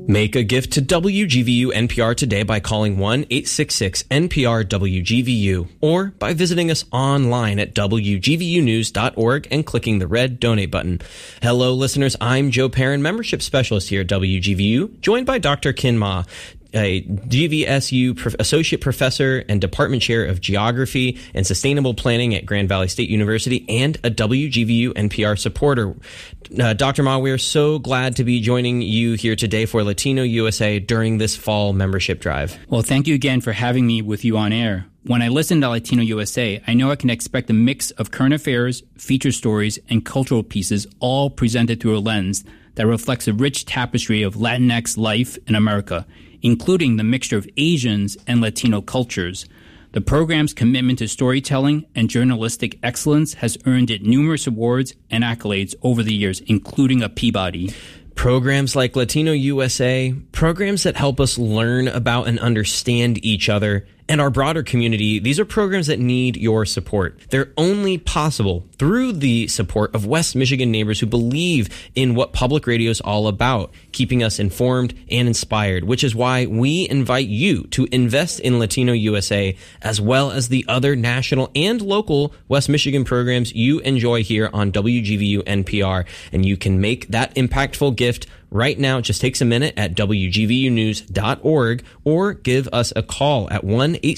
Make a gift to WGVU NPR today by calling 1-866-NPR-WGVU or by visiting us online at WGVUnews.org and clicking the red donate button. Hello, listeners. I'm Joe Perrin, membership specialist here at WGVU, joined by Dr. Kin Ma, a GVSU associate professor and department chair of geography and sustainable planning at Grand Valley State University and a WGVU NPR supporter. Dr. Ma, we are so glad to be joining you here today for Latino USA during this fall membership drive. Well, thank you again for having me with you on air. When I listen to Latino USA, I know I can expect a mix of current affairs, feature stories, and cultural pieces, all presented through a lens that reflects a rich tapestry of Latinx life in America, including the mixture of Asians and Latino cultures. The program's commitment to storytelling and journalistic excellence has earned it numerous awards and accolades over the years, including a Peabody. Programs like Latino USA, programs that help us learn about and understand each other and our broader community, these are programs that need your support. They're only possible through the support of West Michigan neighbors who believe in what public radio is all about, keeping us informed and inspired, which is why we invite you to invest in Latino USA, as well as the other national and local West Michigan programs you enjoy here on WGVU NPR. And you can make that impactful gift right now. It just takes a minute at WGVUnews.org or give us a call at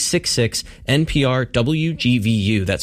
1-866-NPR-WGVU. That's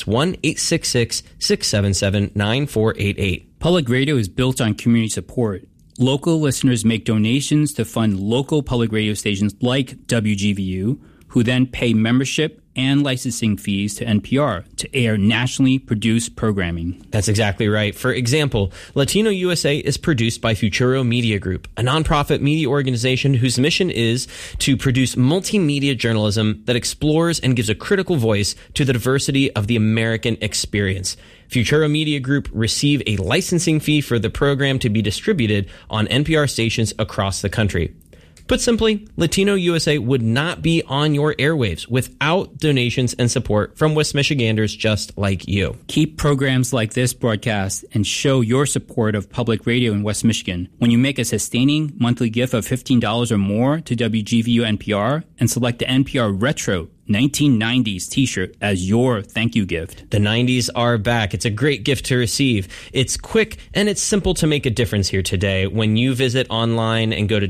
1-866-677-9488. Public radio is built on community support. Local listeners make donations to fund local public radio stations like WGVU, who then pay membership and licensing fees to NPR to air nationally produced programming. That's exactly right. For example, Latino USA is produced by Futuro Media Group, a nonprofit media organization whose mission is to produce multimedia journalism that explores and gives a critical voice to the diversity of the American experience. Futuro Media Group receive a licensing fee for the program to be distributed on NPR stations across the country. Put simply, Latino USA would not be on your airwaves without donations and support from West Michiganders just like you. Keep programs like this broadcast and show your support of public radio in West Michigan when you make a sustaining monthly gift of $15 or more to WGVU NPR and select the NPR Retro 1990s t-shirt as your thank you gift. The 90s are back. It's a great gift to receive. It's quick and it's simple to make a difference here today when you visit online and go to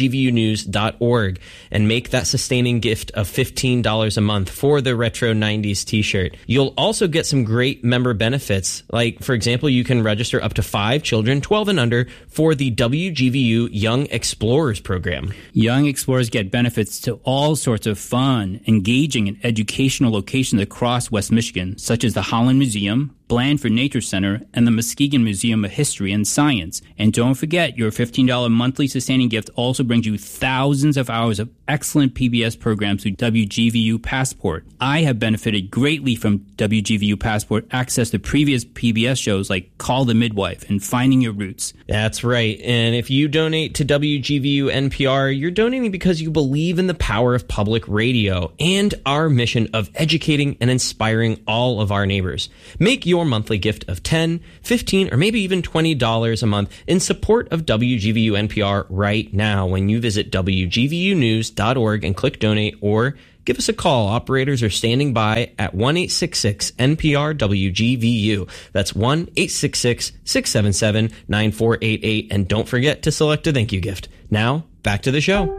WGVUnews.org and make that sustaining gift of $15 a month for the Retro 90s t-shirt. You'll also get some great member benefits. Like, for example, you can register up to 5 children, 12 and under, for the WGVU Young Explorers program. Young Explorers get benefits to all sorts of fun, engaging and educational locations across West Michigan, such as the Holland Museum, Blandford Nature Center, and the Muskegon Museum of History and Science. And don't forget, your $15 monthly sustaining gift also brings you thousands of hours of excellent PBS programs through WGVU Passport. I have benefited greatly from WGVU Passport access to previous PBS shows like Call the Midwife and Finding Your Roots. That's right. And if you donate to WGVU NPR, you're donating because you believe in the power of public radio and our mission of educating and inspiring all of our neighbors. Make your monthly gift of $10, $15, or maybe even $20 a month in support of WGVU NPR right now when you visit WGVUnews.org and click donate, or give us a call. Operators are standing by at 1-866-NPR-WGVU. That's 1-866-677-9488. And don't forget to select a thank you gift. Now, back to the show.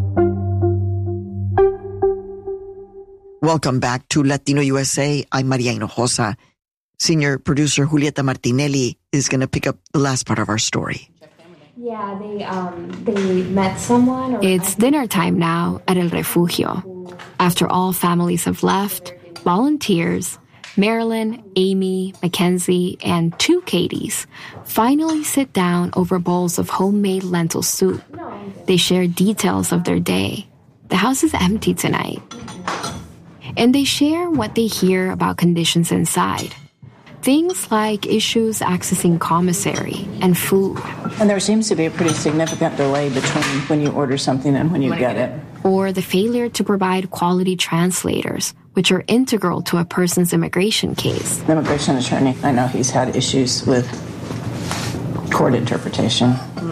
Welcome back to Latino USA. I'm Maria Hinojosa. Senior producer Julieta Martinelli is going to pick up the last part of our story. Yeah, they met someone. It's dinner time now at El Refugio. After all families have left, volunteers, Marilyn, Amy, Mackenzie, and 2 Katies finally sit down over bowls of homemade lentil soup. They share details of their day. The house is empty tonight. And they share what they hear about conditions inside. Things like issues accessing commissary and food. And there seems to be a pretty significant delay between when you order something and when you get it. Or the failure to provide quality translators, which are integral to a person's immigration case. The immigration attorney, I know he's had issues with court interpretation.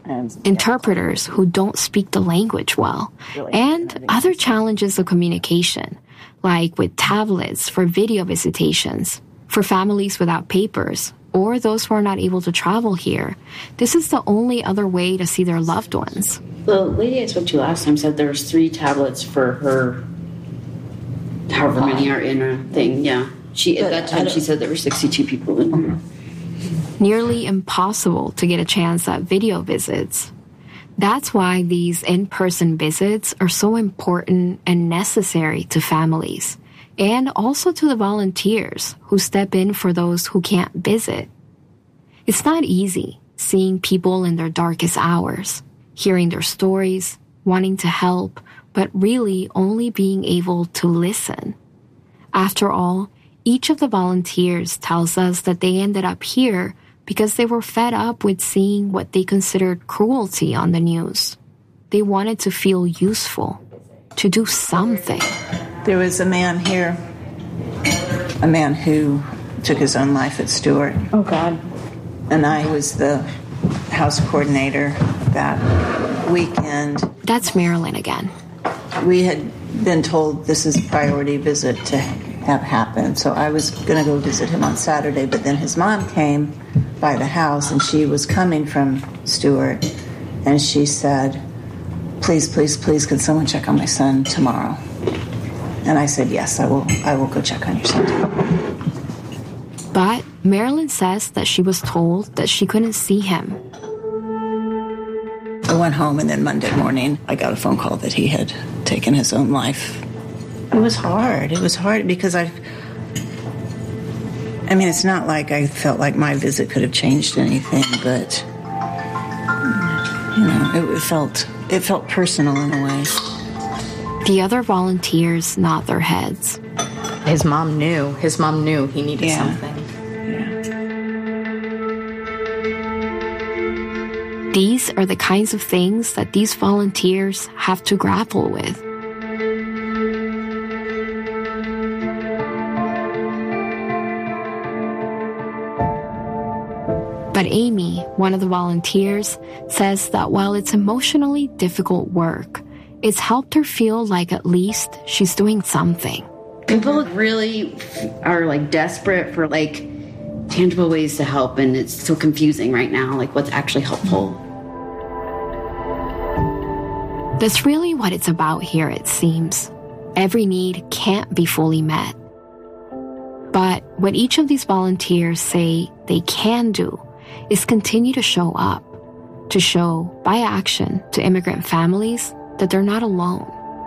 interpreters who don't speak the language well, and other challenges of communication, like with tablets for video visitations. For families without papers, or those who are not able to travel here, this is the only other way to see their loved ones. The lady I spoke to last time said there was 3 tablets for her, however many are in her thing, yeah. At that time, she said there were 62 people in her. Nearly impossible to get a chance at video visits. That's why these in-person visits are so important and necessary to families, and also to the volunteers who step in for those who can't visit. It's not easy seeing people in their darkest hours, hearing their stories, wanting to help, but really only being able to listen. After all, each of the volunteers tells us that they ended up here because they were fed up with seeing what they considered cruelty on the news. They wanted to feel useful, to do something. There was a man here, a man who took his own life at Stewart. Oh, God. And I was the house coordinator that weekend. That's Marilyn again. We had been told this is a priority visit to have happen, so I was going to go visit him on Saturday, but then his mom came by the house, and she was coming from Stewart, and she said, please, please, please, can someone check on my son tomorrow? And I said, yes, I will go check on your son tomorrow. But Marilyn says that she was told that she couldn't see him. I went home, and then Monday morning, I got a phone call that he had taken his own life. It was hard. It was hard because I mean, it's not like I felt like my visit could have changed anything, but, you know, it felt personal in a way. The other volunteers nod their heads. His mom knew. His mom knew he needed something. Yeah. These are the kinds of things that these volunteers have to grapple with. But Amy, one of the volunteers, says that while it's emotionally difficult work, it's helped her feel like at least she's doing something. People really are like desperate for like tangible ways to help, and it's so confusing right now, like what's actually helpful. That's really what it's about here, it seems. Every need can't be fully met. But what each of these volunteers say they can do is continue to show up, to show by action to immigrant families that they're not alone.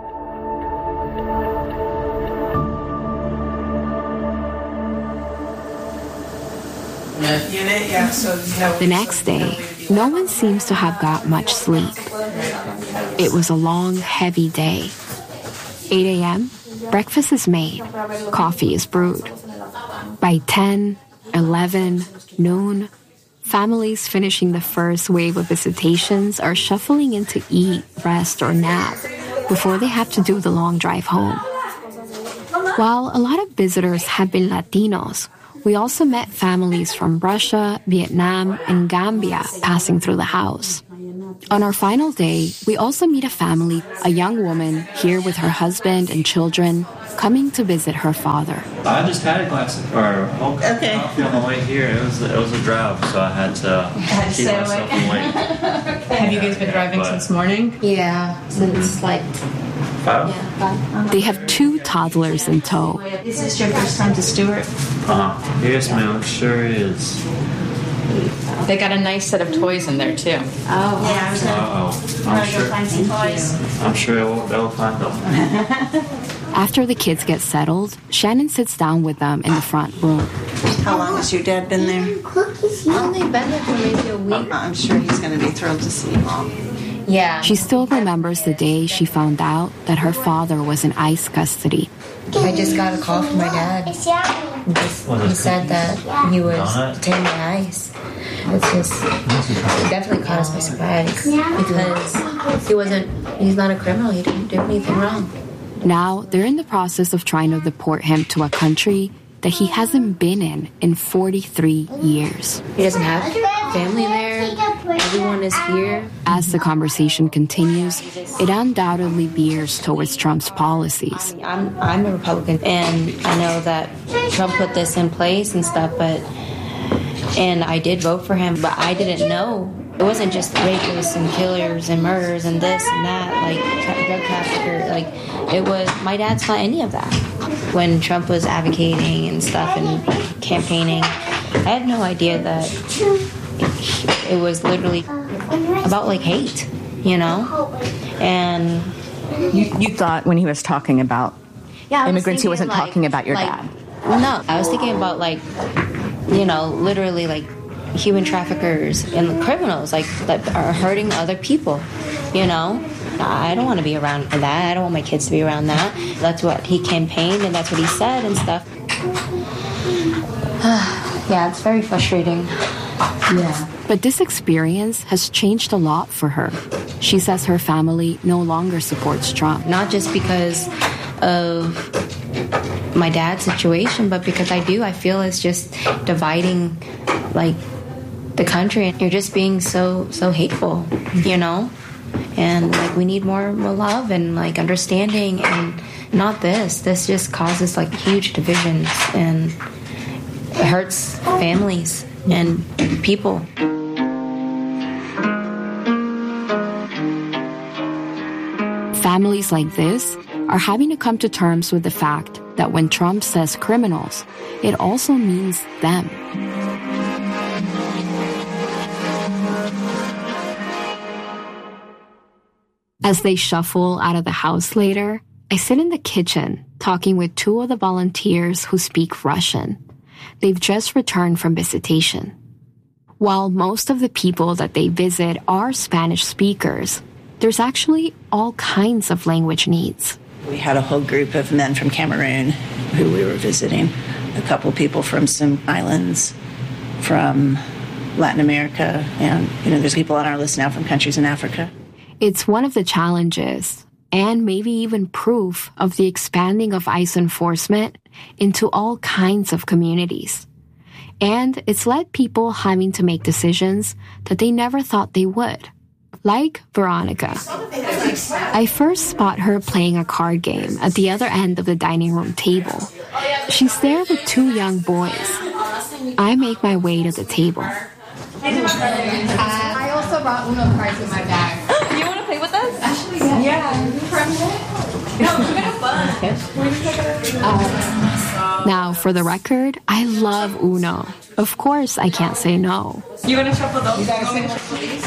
The next day, no one seems to have got much sleep. It was a long, heavy day. 8 a.m., breakfast is made, coffee is brewed. By 10, 11, noon, families finishing the first wave of visitations are shuffling in to eat, rest, or nap before they have to do the long drive home. While a lot of visitors have been Latinos, we also met families from Russia, Vietnam, and Gambia passing through the house. On our final day, we also meet a family, a young woman here with her husband and children, coming to visit her father. I just had a glass of coffee on the way here. It was a drive, so I had to keep myself awake. Have you guys been driving since morning? Yeah, since like 5. Yeah, 5. They have 2 toddlers in tow. Is this your first time to Stewart? Yes, ma'am, it sure is. They got a nice set of toys in there, too. Oh, yeah. I'm sure they'll find them. After the kids get settled, Shannon sits down with them in the front room. How long has your dad been there? Only been there for maybe a week. I'm sure he's going to be thrilled to see you, Mom. Yeah. She still remembers the day she found out that her father was in ICE custody. I just got a call from my dad. He said that he was taking the ice. It definitely caught us by surprise because he's not a criminal. He didn't do anything wrong. Now they're in the process of trying to deport him to a country that he hasn't been in 43 years. He doesn't have family there. everyone is here. As the conversation continues, it undoubtedly veers towards Trump's policies. I'm a Republican, and I know that Trump put this in place and stuff, and I did vote for him, but I didn't know. It wasn't just rapists and killers and murders and this and that, like drug trafficker. Like, it was, my dad's not any of that. When Trump was advocating and stuff and campaigning, I had no idea that it was literally about like hate, you know? And you thought when he was talking about immigrants, he wasn't talking about your dad? No, I was thinking about like, you know, literally like human traffickers and criminals like that are hurting other people, you know? I don't want to be around that. I don't want my kids to be around that. That's what he campaigned and that's what he said and stuff. Yeah, it's very frustrating. Yeah. But this experience has changed a lot for her. She says her family no longer supports Trump. Not just because of my dad's situation, but because I feel it's just dividing, like, the country. And you're just being so hateful, you know? And, like, we need more love and, like, understanding and not this. This just causes, like, huge divisions and it hurts families and people. Families like this are having to come to terms with the fact that when Trump says criminals, it also means them. As they shuffle out of the house later, I sit in the kitchen talking with two of the volunteers who speak Russian. They've just returned from visitation. While most of the people that they visit are Spanish speakers, there's actually all kinds of language needs. We had a whole group of men from Cameroon who we were visiting, a couple people from some islands from Latin America, and there's people on our list now from countries in Africa. It's one of the challenges, and maybe even proof of the expanding of ICE enforcement into all kinds of communities. And it's led people having to make decisions that they never thought they would. Like Veronica. I first spot her playing a card game at the other end of the dining room table. She's there with two young boys. I make my way to the table. I also brought Uno cards in my bag. You want to play with us? Actually, yeah. Now, for the record, I love Uno. Of course, I can't say no. You want to shuffle those? You guys want to shuffle these?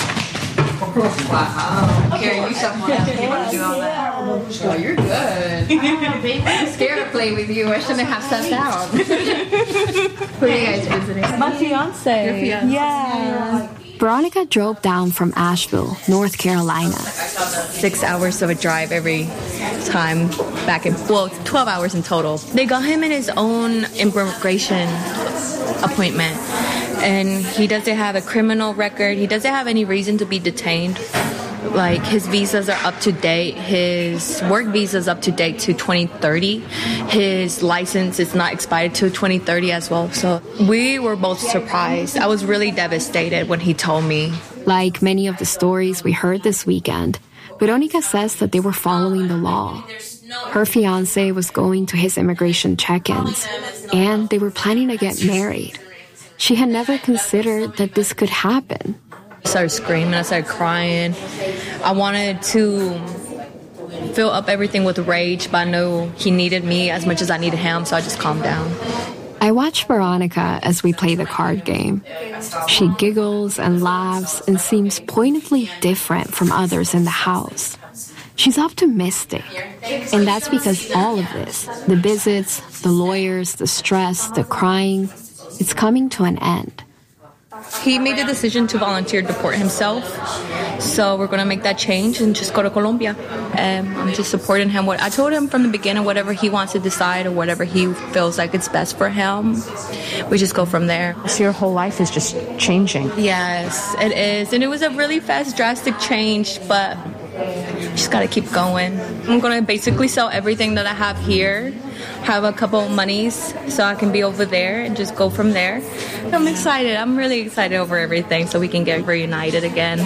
Wow. Okay, you shuffle them. You want to do all that? Oh, you're good. I'm scared to play with you. I shouldn't have sat down. Who are you guys visiting? My fiance. Your fiance. Yeah. Veronica drove down from Asheville, North Carolina. 6 hours of a drive every time back and 12 hours in total. They got him in his own immigration appointment, and he doesn't have a criminal record. He doesn't have any reason to be detained. Like, his visas are up to date. His work visa is up to date to 2030. His license is not expired to 2030 as well. So we were both surprised. I was really devastated when he told me. Like many of the stories we heard this weekend, Veronica says that they were following the law. Her fiancé was going to his immigration check-ins, and they were planning to get married. She had never considered that this could happen. I started screaming, I started crying. I wanted to fill up everything with rage, but I knew he needed me as much as I needed him, so I just calmed down. I watch Veronica as we play the card game. She giggles and laughs and seems pointedly different from others in the house. She's optimistic, and that's because all of this, the visits, the lawyers, the stress, the crying, it's coming to an end. He made the decision to volunteer to deport himself, so we're going to make that change and just go to Colombia. I'm just supporting him. I told him from the beginning, whatever he wants to decide or whatever he feels like it's best for him, we just go from there. So your whole life is just changing. Yes, it is. And it was a really fast, drastic change, but Just gotta keep going. I'm gonna basically sell everything that I have here, have a couple monies so I can be over there and just go from there. I'm excited. I'm really excited over everything so we can get reunited again.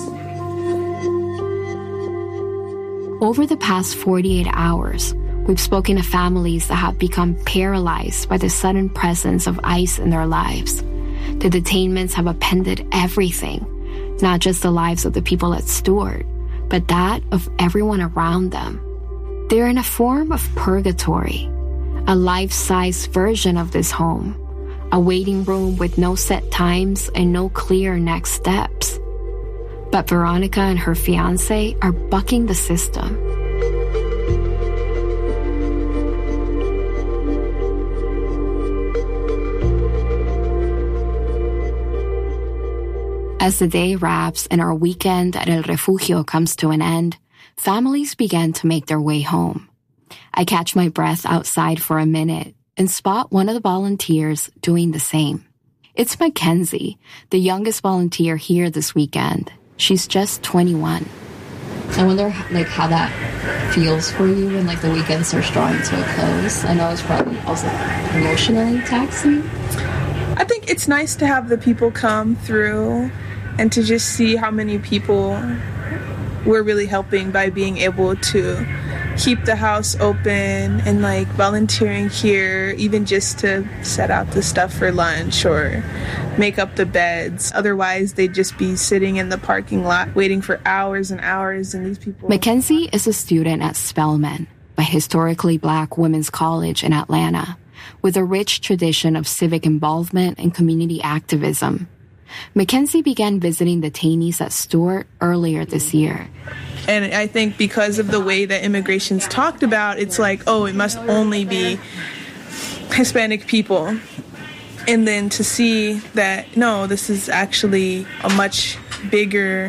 Over the past 48 hours, we've spoken to families that have become paralyzed by the sudden presence of ICE in their lives. The detainments have upended everything, not just the lives of the people at Stewart, but that of everyone around them. They're in a form of purgatory, a life-size version of this home, a waiting room with no set times and no clear next steps. But Veronica and her fiancé are bucking the system. As the day wraps and our weekend at El Refugio comes to an end, families begin to make their way home. I catch my breath outside for a minute and spot one of the volunteers doing the same. It's Mackenzie, the youngest volunteer here this weekend. She's just 21. I wonder how that feels for you when the weekends are drawing to a close. I know it's probably also emotionally taxing. I think it's nice to have the people come through and to just see how many people we're really helping by being able to keep the house open and volunteering here, even just to set out the stuff for lunch or make up the beds. Otherwise, they'd just be sitting in the parking lot waiting for hours and hours, and these people... Mackenzie is a student at Spelman, a historically Black women's college in Atlanta, with a rich tradition of civic involvement and community activism. Mackenzie began visiting detainees at Stewart earlier this year. And I think because of the way that immigration's talked about, it's it must only be Hispanic people. And then to see that, no, this is actually a much bigger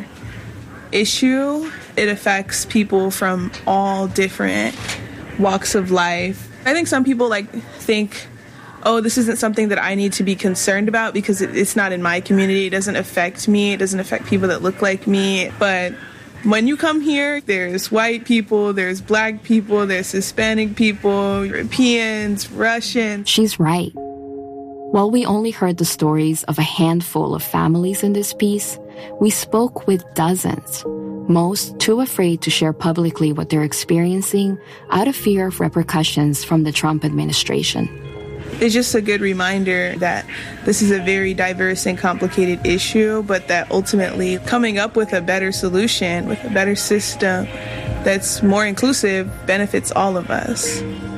issue. It affects people from all different walks of life. I think some people think, oh, this isn't something that I need to be concerned about because it's not in my community. It doesn't affect me. It doesn't affect people that look like me. But when you come here, there's white people, there's Black people, there's Hispanic people, Europeans, Russians. She's right. While we only heard the stories of a handful of families in this piece, we spoke with dozens, most too afraid to share publicly what they're experiencing out of fear of repercussions from the Trump administration. It's just a good reminder that this is a very diverse and complicated issue, but that ultimately coming up with a better solution, with a better system that's more inclusive, benefits all of us.